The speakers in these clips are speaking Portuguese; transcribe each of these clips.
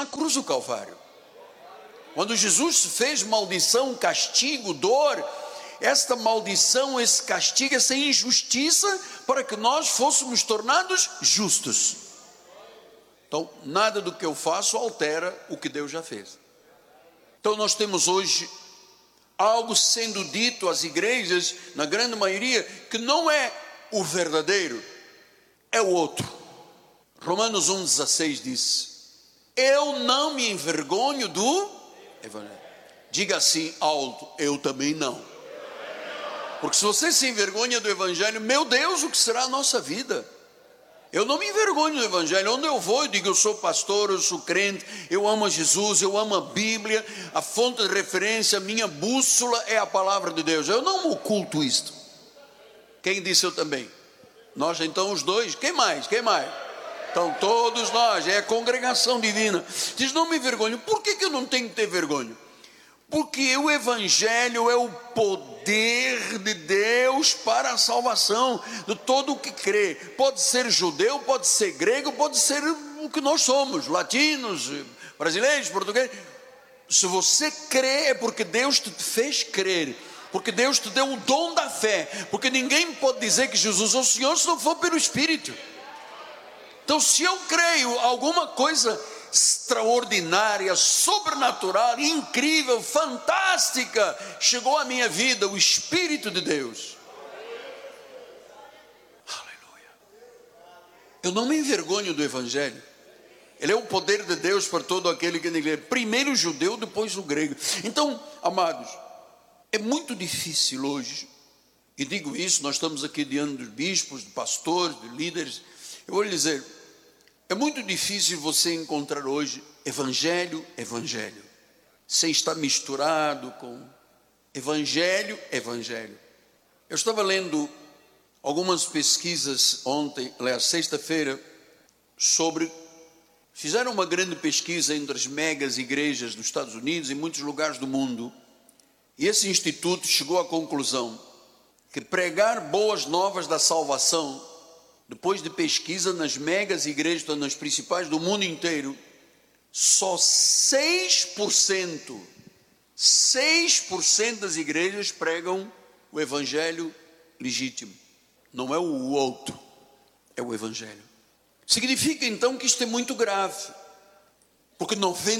na cruz do Calvário. Quando Jesus fez maldição, castigo, dor, esta maldição, esse castigo, essa injustiça, para que nós fôssemos tornados justos. Então, nada do que eu faço altera o que Deus já fez. Então, nós temos hoje algo sendo dito às igrejas, na grande maioria, que não é o verdadeiro, é o outro. Romanos 1,16 diz: eu não me envergonho do Evangelho. Diga assim alto: eu também não. Porque se você se envergonha do Evangelho, meu Deus, o que será a nossa vida? Eu não me envergonho do Evangelho. Onde eu vou, eu digo: eu sou pastor, eu sou crente, eu amo a Jesus, eu amo a Bíblia, a fonte de referência, a minha bússola é a palavra de Deus. Eu não oculto isto. Quem disse eu também? Nós então os dois. Quem mais? Quem mais? Então todos nós, é a congregação divina. Diz: não me envergonho. Por que eu não tenho que ter vergonha? Porque o Evangelho é o poder de Deus para a salvação de todo o que crê. Pode ser judeu, pode ser grego, pode ser o que nós somos, latinos, brasileiros, portugueses. Se você crê, é porque Deus te fez crer, porque Deus te deu o dom da fé, porque ninguém pode dizer que Jesus é o Senhor se não for pelo Espírito. Então, se eu creio alguma coisa extraordinária, sobrenatural, incrível, fantástica chegou à minha vida, o Espírito de Deus, aleluia, eu não me envergonho do Evangelho. Ele é o poder de Deus para todo aquele que nele crê. Primeiro o judeu, depois o grego. Então, amados, é muito difícil hoje, e digo isso, nós estamos aqui diante dos bispos, de pastores, de líderes. Eu vou lhe dizer, é muito difícil você encontrar hoje evangelho, sem estar misturado com evangelho. Eu estava lendo algumas pesquisas ontem, sexta-feira, fizeram uma grande pesquisa entre as megas igrejas dos Estados Unidos e muitos lugares do mundo, e esse instituto chegou à conclusão que pregar boas novas da salvação, depois de pesquisa nas megas igrejas, nas principais do mundo inteiro, só 6% das igrejas pregam o Evangelho legítimo. Não é o outro, é o Evangelho. Significa então que isto é muito grave, porque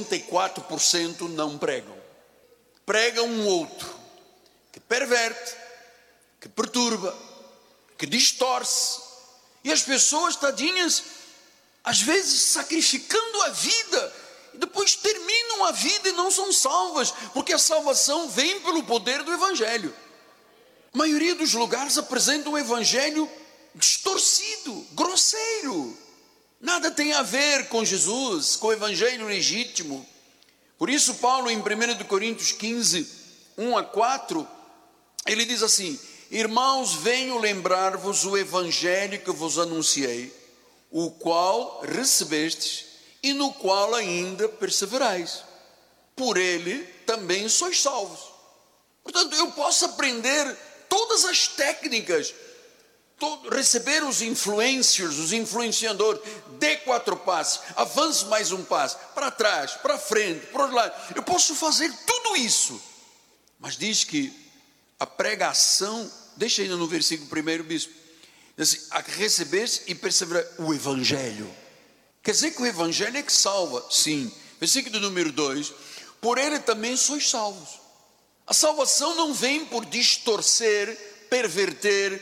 94% não pregam. Pregam um outro, que perverte, que perturba, que distorce. E as pessoas, tadinhas, às vezes sacrificando a vida, e depois terminam a vida e não são salvas, porque a salvação vem pelo poder do Evangelho. A maioria dos lugares apresenta um Evangelho distorcido, grosseiro. Nada tem a ver com Jesus, com o Evangelho legítimo. Por isso Paulo, em 1 Coríntios 15, 1-4, ele diz assim: irmãos, venho lembrar-vos o Evangelho que vos anunciei, o qual recebestes e no qual ainda perseverais. Por ele também sois salvos. Portanto, eu posso aprender todas as técnicas, receber os influencers, os influenciadores, dê 4 passos, avance mais um passo, para trás, para frente, para os lados. Eu posso fazer tudo isso, mas diz que a pregação, deixa ainda no versículo 1, bispo, diz assim: a recebeste e perseverar o Evangelho. Quer dizer que o Evangelho é que salva, sim. Versículo número 2, por ele também sois salvos. A salvação não vem por distorcer, perverter,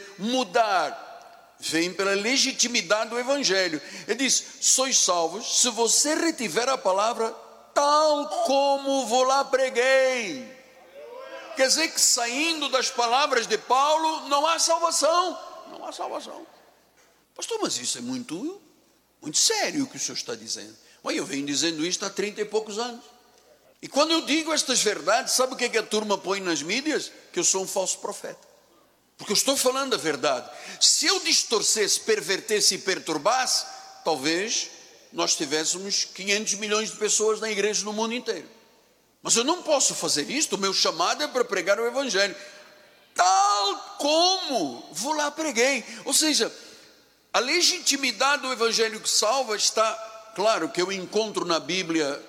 mudar, vem pela legitimidade do Evangelho. Ele diz: sois salvos se você retiver a palavra tal como vou lá preguei. Quer dizer que saindo das palavras de Paulo não há salvação. Não há salvação. Pastor, mas isso é muito sério o que o senhor está dizendo. Olha, eu venho dizendo isto há 30 e poucos anos. E quando eu digo estas verdades, sabe o que é que a turma põe nas mídias? Que eu sou um falso profeta. Porque eu estou falando a verdade. Se eu distorcesse, pervertesse e perturbasse, talvez nós tivéssemos 500 milhões de pessoas na igreja no mundo inteiro. Mas eu não posso fazer isto. O meu chamado é para pregar o Evangelho tal como vou lá preguei. Ou seja, a legitimidade do Evangelho que salva está, claro, que eu encontro na Bíblia